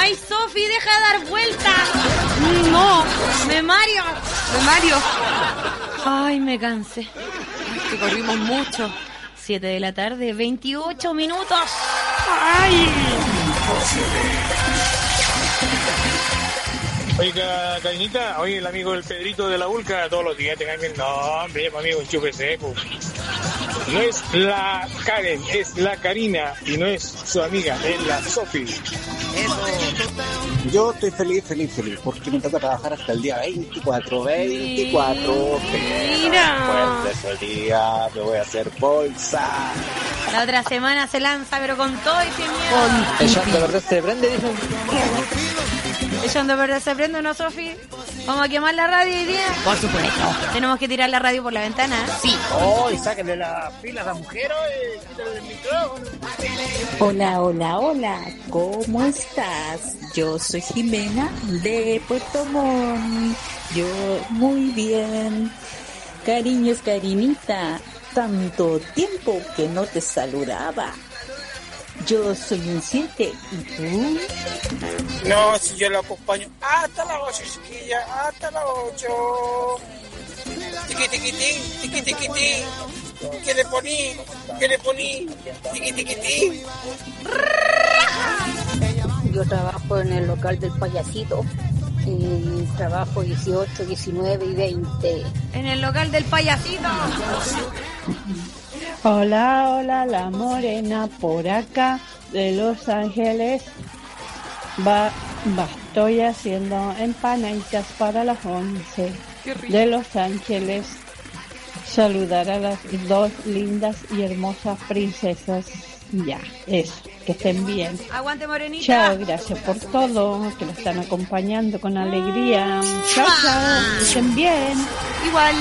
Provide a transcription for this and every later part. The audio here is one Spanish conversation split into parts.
¡Ay, Sofi, deja de dar vueltas! ¡No! ¡Me mario! ¡Ay, me cansé! Ay, que corrimos mucho. 7 de la tarde, 28 minutos. ¡Ay! Oiga, Carinita, oye, el amigo del Pedrito de la Vulca, todos los días te cambian el nombre, amigo, enchúfese, pues. No es la Karen, es la Karina, y no es su amiga, es la Sofi. Yo estoy feliz, porque me toca trabajar hasta el día 24. Mira. Después de ese día me voy a hacer bolsa. La otra semana se lanza, pero con todo y sin miedo. Echando verdad se prende, dicen. Echando verdad se prende, ¿no, Sofi? ¿Vamos a quemar la radio hoy día? Por supuesto. Tenemos que tirar la radio por la ventana. Sí. Oh, y sáquenle las pilas a la mujer, quítale el micrófono. Hola, ¿cómo estás? Yo soy Jimena de Puerto Montt. Yo muy bien. Cariños, Karinita, tanto tiempo que no te saludaba. Yo soy un 7, ¿y tú? No, si yo lo acompaño hasta las 8, chiquilla, hasta las 8. Tiqui. ¿Qué le poní? Tiqui. Yo trabajo en el local del Payasito. Y trabajo 18, 19 y 20. En el local del Payasito. Hola, la morena por acá de Los Ángeles. Estoy haciendo empanaditas para las 11 de Los Ángeles. Saludar a las dos lindas y hermosas princesas. Ya, eso, que estén bien. Aguante, morenita. Chao, gracias por todo, que lo están acompañando con alegría. Chao, que estén bien. Igual.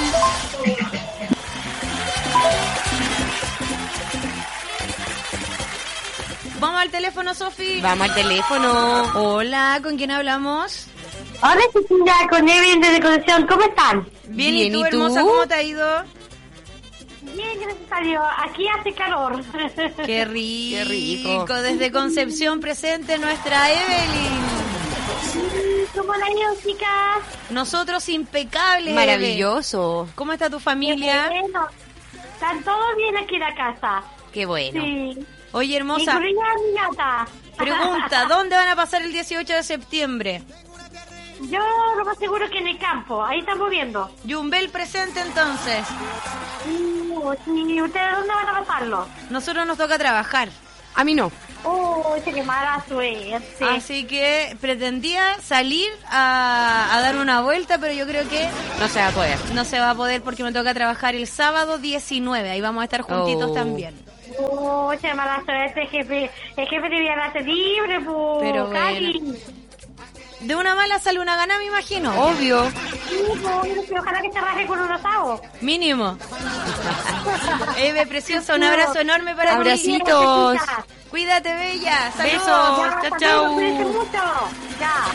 Vamos al teléfono, Sofi. Vamos al teléfono. Hola, ¿con quién hablamos? Hola, Cecilia, con Evelyn desde Concepción. ¿Cómo están? Bien, ¿y tú, hermosa? ¿Cómo te ha ido? Bien, gracias a Dios. Aquí hace calor. Qué rico. Desde Concepción presente nuestra Evelyn. ¿Cómo la ha ido, chicas? Nosotros impecables. Maravilloso. Evelyn. ¿Cómo está tu familia? Qué bueno. Están todos bien aquí en la casa. Qué bueno. Sí. Oye, hermosa. Mi gata. Pregunta, ¿dónde van a pasar el 18 de septiembre? Yo lo más seguro que en el campo. Ahí estamos viendo. Yumbel presente entonces. Sí, ¿ustedes dónde van a pasarlo? Nosotros nos toca trabajar. A mí no. Qué mala suerte. Así que pretendía salir a dar una vuelta, pero yo creo que no se va a poder. No se va a poder porque me toca trabajar el sábado 19. Ahí vamos a estar juntitos también. Qué mala suerte, jefe. El jefe debía darte libre, pues. Pero bueno. De una mala sale una gana, me imagino. Obvio. Sí, ojalá que se raje con un asado. Mínimo. Eve, preciosa, un abrazo enorme para ti. Abracitos. Cuídate, bella. Saludos. Besos. Chao. Cuídate mucho. Ya.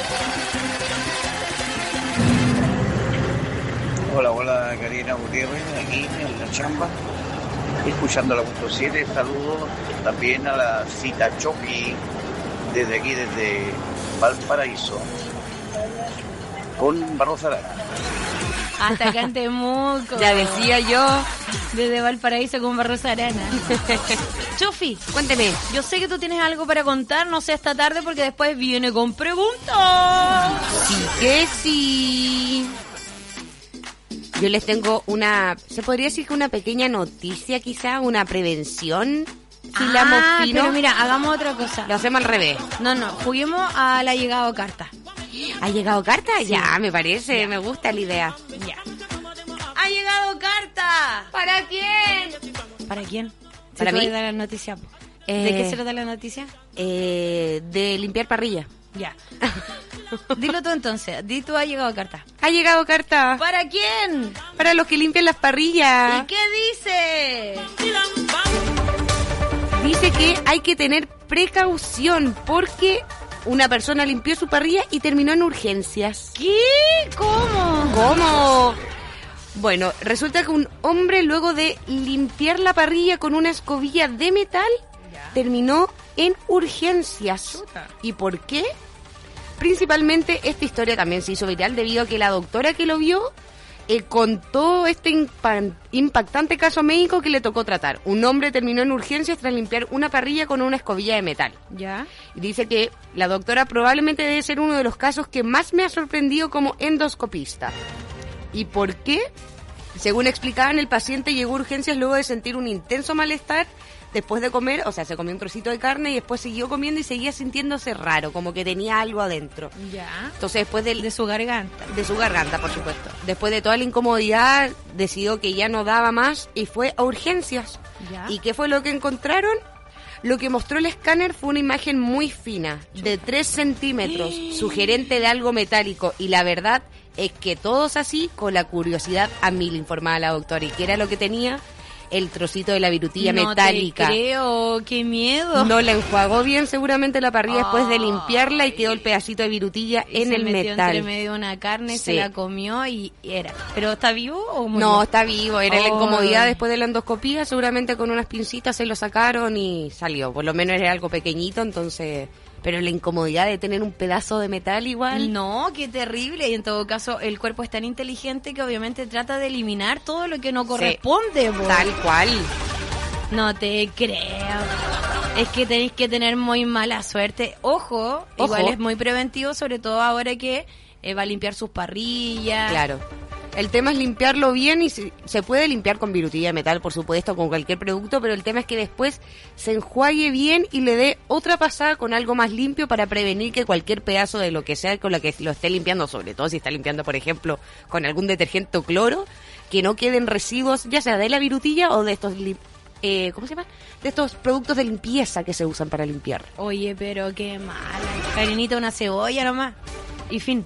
Hola, Karina Gutiérrez, aquí en la chamba. Escuchando la punto 7, saludos también a la cita Choqui desde aquí, desde Valparaíso, con Barros Arana. Hasta acá en Temuco. Ya decía yo. Desde Valparaíso con Barros Arana. Chofi, cuénteme. Yo sé que tú tienes algo para contar, no sé esta tarde porque después viene con preguntas. Sí que sí. Yo les tengo se podría decir que una pequeña noticia, quizá, una prevención. Si la fino. Pero mira, hagamos otra cosa. Lo hacemos al revés. No, juguemos a la llegado carta. ¿Ha llegado carta? Sí. Ya, me parece, me gusta la idea. Ya. ¡Ha llegado carta! ¿Para quién? ¿Para quién? ¿Para mí? Da la noticia. ¿De qué se trata la noticia? De limpiar parrilla. Ya. Dilo tú entonces. Di tú, ha llegado carta. ¿Ha llegado carta? ¿Para quién? Para los que limpian las parrillas. ¿Y qué dice? Dice que hay que tener precaución porque una persona limpió su parrilla y terminó en urgencias. ¿Qué? ¿Cómo? ¿Cómo? Bueno, resulta que un hombre, luego de limpiar la parrilla con una escobilla de metal, terminó en urgencias. ¿Y por qué? Principalmente esta historia también se hizo viral debido a que la doctora que lo vio contó este impactante caso médico que le tocó tratar. Un hombre terminó en urgencias tras limpiar una parrilla con una escobilla de metal. ¿Ya? Y dice que la doctora probablemente debe ser uno de los casos que más me ha sorprendido como endoscopista. ¿Y por qué? Según explicaban, el paciente llegó a urgencias luego de sentir un intenso malestar después de comer, o sea, se comió un trocito de carne y después siguió comiendo y seguía sintiéndose raro, como que tenía algo adentro. Ya. Entonces después de su garganta. De su garganta, por supuesto. Después de toda la incomodidad, decidió que ya no daba más y fue a urgencias. Ya. ¿Y qué fue lo que encontraron? Lo que mostró el escáner fue una imagen muy fina, de 3 centímetros, sugerente de algo metálico. Y la verdad es que todos así, con la curiosidad a mil, informaba la doctora. ¿Y qué era lo que tenía? El trocito de la virutilla metálica. No te creo, qué miedo. No la enjuagó bien seguramente la parrilla después de limpiarla y quedó el pedacito de virutilla en el metal. Se metió entre medio de una carne, se la comió y era. ¿Pero está vivo o murió? No, está vivo. Era la incomodidad después de la endoscopía. Seguramente con unas pincitas se lo sacaron y salió. Por lo menos era algo pequeñito, entonces... Pero la incomodidad de tener un pedazo de metal igual... No, qué terrible. Y en todo caso, el cuerpo es tan inteligente que obviamente trata de eliminar todo lo que no corresponde. Sí, tal cual. No te creo. Es que tenéis que tener muy mala suerte. Ojo, igual es muy preventivo, sobre todo ahora que va a limpiar sus parrillas. Claro. El tema es limpiarlo bien y se puede limpiar con virutilla de metal, por supuesto, con cualquier producto, pero el tema es que después se enjuague bien y le dé otra pasada con algo más limpio para prevenir que cualquier pedazo de lo que sea con lo que lo esté limpiando, sobre todo si está limpiando, por ejemplo, con algún detergente o cloro, que no queden residuos, ya sea de la virutilla o de estos ¿cómo se llama? De estos productos de limpieza que se usan para limpiar. Oye, pero qué mal. Carinita, una cebolla nomás. Y fin.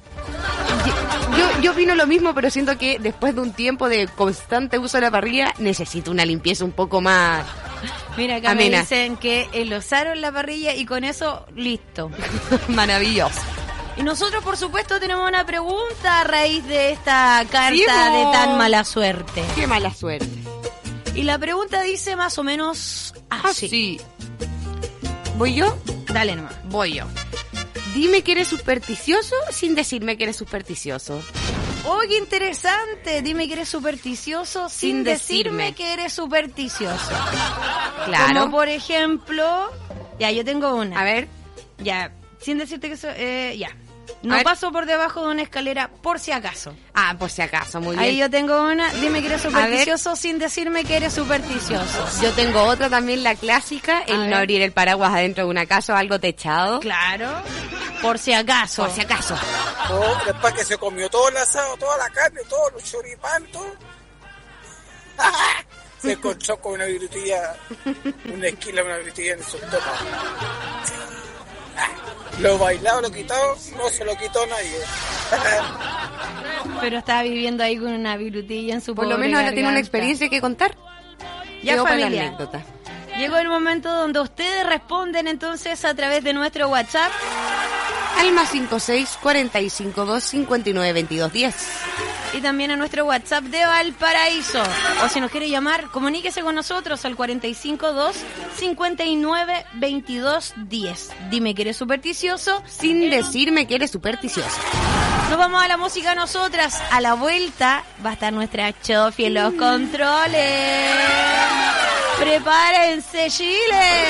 Yo opino lo mismo, pero siento que después de un tiempo de constante uso de la parrilla, necesito una limpieza un poco más Mira, acá amena. Me dicen que enlosaron la parrilla y con eso, listo. Maravilloso. Y nosotros, por supuesto, tenemos una pregunta a raíz de esta carta de tan mala suerte. Qué mala suerte. Y la pregunta dice más o menos así. ¿Voy yo? Dale nomás. Voy yo. Dime que eres supersticioso sin decirme que eres supersticioso. ¡Oh, qué interesante! Dime que eres supersticioso sin decirme que eres supersticioso. Claro. Como por ejemplo... Ya, yo tengo una. A ver. Ya, sin decirte que... ya. No paso por debajo de una escalera por si acaso. Ah, por si acaso, muy bien. Ahí yo tengo una. Dime que eres supersticioso sin decirme que eres supersticioso. Yo tengo otra también, la clásica, el no abrir el paraguas adentro de una casa o algo techado. Claro. Por si acaso. Por si acaso. Oh, después que se comió todo el asado, toda la carne, todos los choripán, todo. Se encontró con una virutilla, una esquila, una virutilla en su estómago. Lo bailado, lo quitado, no se lo quitó nadie. Pero estaba viviendo ahí con una virutilla en su Por lo menos ahora tiene una experiencia que contar. Ya, familia. para la anécdota. Llegó el momento donde ustedes responden entonces a través de nuestro WhatsApp. Al +56 452 59 22 10. Y también a nuestro WhatsApp de Valparaíso. O si nos quiere llamar, comuníquese con nosotros al 452 59 22 10. Dime que eres supersticioso sin decirme que eres supersticioso. Nos vamos a la música nosotras. A la vuelta va a estar nuestra Chofi en los controles. ¡Prepárense, Chile!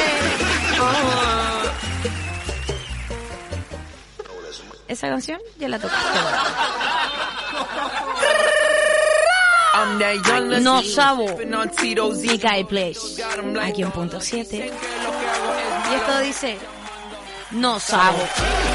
Esa canción ya la tocaste. No sabo. Mikai Place. Aquí en punto 7. Y esto dice: no sabo.